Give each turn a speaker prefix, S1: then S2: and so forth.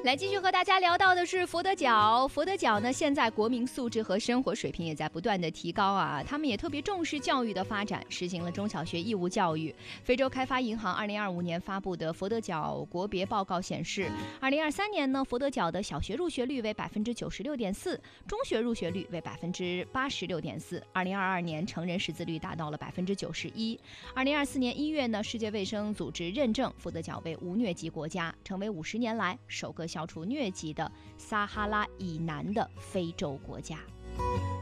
S1: 来继续和大家聊到的是佛得角。佛得角呢，现在国民素质和生活水平也在不断的提高啊，他们也特别重视教育的发展，实行了中小学义务教育。非洲开发银行2025年发布的佛得角国别报告显示，2023年呢，佛得角的小学入学率为96.4%，中学入学率为86.4%，2022年成人识字率达到了91%。2024年1月呢，世界卫生组织认证佛得角为无疟疾国家，成为50年来首个消除疟疾的撒哈拉以南的非洲国家。